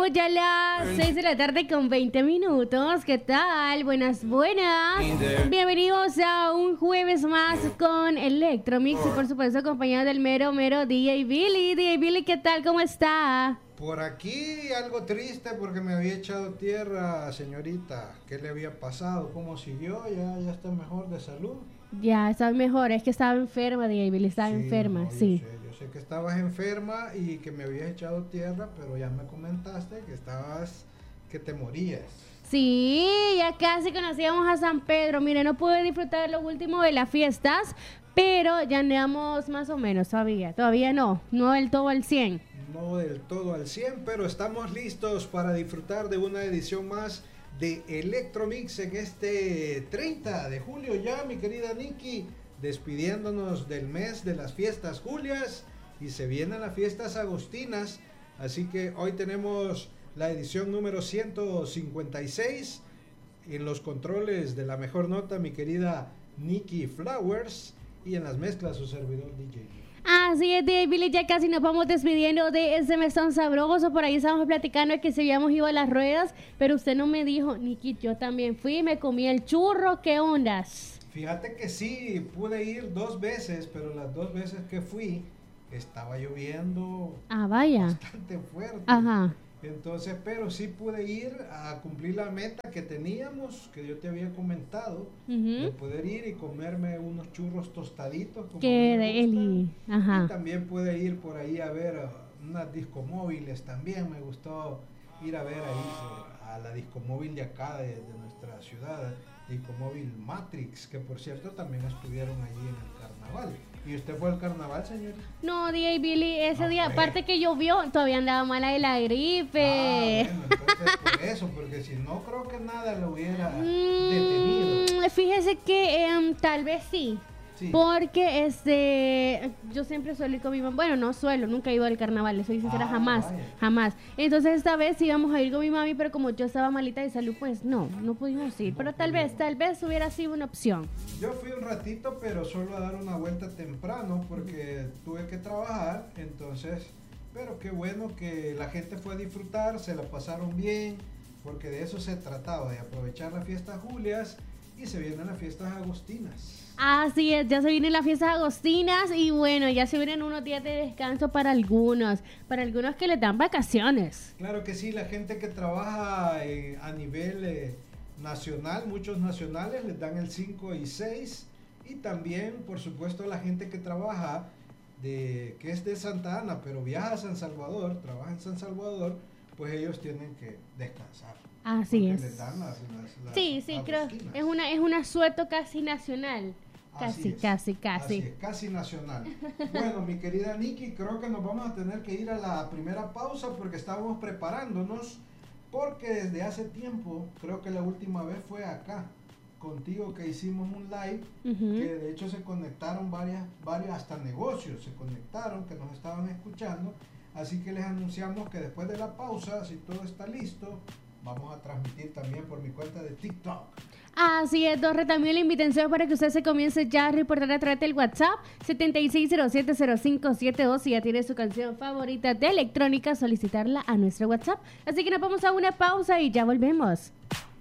Tenemos ya las 6 de la tarde con 20 minutos. ¿Qué tal? Buenas, buenas. Bienvenidos a un jueves más con Electromix y por supuesto acompañado del mero DJ Billy. DJ Billy, ¿qué tal? ¿Cómo está? Por aquí algo triste porque me había echado tierra, señorita. ¿Qué le había pasado? ¿Cómo siguió? ¿Ya está mejor de salud? Ya, está mejor. Es que estaba enferma, DJ Billy. Estaba enferma, no, sí. Yo sé que estabas enferma y que me habías echado tierra, pero ya me comentaste que te morías. Sí, ya casi conocíamos a San Pedro. Mire, no pude disfrutar lo último de las fiestas, pero ya andamos más o menos todavía. Todavía no del todo al 100. No del todo al 100, pero estamos listos para disfrutar de una edición más de Electromix en este 30 de julio ya, mi querida Nikki, despidiéndonos del mes de las fiestas julias y se vienen las fiestas agostinas, así que hoy tenemos la edición número 156 en los controles de la mejor nota, mi querida Nikki Flowers, y en las mezclas su servidor DJ. Así es, DJ Billy, ya casi nos vamos despidiendo de ese mes tan sabroso. Por ahí estábamos platicando de que se habíamos ido a las ruedas, pero usted no me dijo, Nikki, yo también fui, me comí el churro, ¿qué ondas? Fíjate que sí, pude ir 2 veces, pero las 2 veces que fui estaba lloviendo bastante fuerte. Ajá. Entonces, pero sí pude ir a cumplir la meta que teníamos, que yo te había comentado, de poder ir y comerme unos churros tostaditos. Como qué deli. Ajá. Y también pude ir por ahí a ver unas discomóviles también. Me gustó ir a ver ahí a la discomóvil de acá, de nuestra ciudad, Discomóvil Matrix, que por cierto también estuvieron allí en el carnaval. ¿Y usted fue al carnaval, señor? No, DJ Billy, ese día, aparte que llovió, todavía andaba mala de la gripe. Bueno, entonces por eso, porque si no creo que nada lo hubiera detenido. Fíjese que tal vez sí. Porque yo siempre suelo ir con mi mamá. Bueno, no suelo, nunca he ido al carnaval, le soy sincera, jamás. Entonces esta vez íbamos a ir con mi mami, pero como yo estaba malita de salud, pues no pudimos ir. Pero tal vez hubiera sido una opción. Yo fui un ratito, pero solo a dar una vuelta temprano porque tuve que trabajar, entonces, pero qué bueno que la gente fue a disfrutar, se la pasaron bien, porque de eso se trataba, de aprovechar las fiestas julias y se vienen las fiestas agostinas. Así es, ya se vienen las fiestas agostinas y bueno, ya se vienen unos días de descanso para algunos que les dan vacaciones. Claro que sí, la gente que trabaja a nivel nacional, muchos nacionales les dan el 5 y 6 y también, por supuesto, la gente que trabaja, que es de Santa Ana, pero viaja a San Salvador, trabaja en San Salvador, pues ellos tienen que descansar. Así es. Les dan las sí, creo. Es un asueto casi nacional. Casi. Así es, casi nacional. Bueno, mi querida Nikki, creo que nos vamos a tener que ir a la primera pausa porque estábamos preparándonos, porque desde hace tiempo, creo que la última vez fue acá, contigo, que hicimos un live, que de hecho se conectaron varias, hasta negocios se conectaron, que nos estaban escuchando, así que les anunciamos que después de la pausa, si todo está listo, vamos a transmitir también por mi cuenta de TikTok. Así es, Torre, también la invitación para que usted se comience ya a reportar a través del WhatsApp 76070572. Si ya tiene su canción favorita de electrónica, solicitarla a nuestro WhatsApp. Así que nos vamos a una pausa y ya volvemos.